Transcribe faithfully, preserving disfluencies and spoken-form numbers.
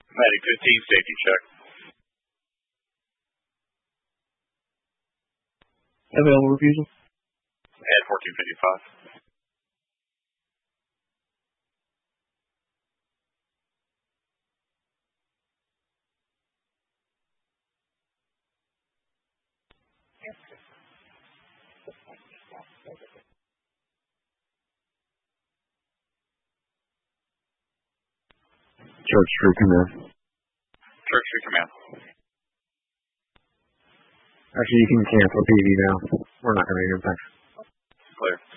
Medic fifteen, safety check. Available refusal. Add fourteen fifty-five. Church Street Command. Church Street Command. Actually, you can cancel P V now. We're not going to impact. Clear.